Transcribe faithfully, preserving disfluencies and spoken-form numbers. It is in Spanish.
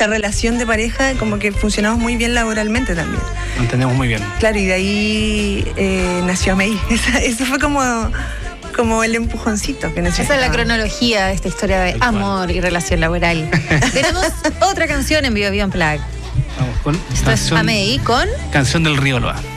nuestra relación de pareja como que funcionamos muy bien laboralmente también. Lo entendemos muy bien. Claro, y de ahí eh, nació Amey. Esa, eso fue como, como el empujoncito que necesitaba. Esa es la cronología de esta historia de amor y relación laboral. Tenemos otra canción en Bio Bio Unplugged. Vamos con Esto es Amey con Canción del Río Loa.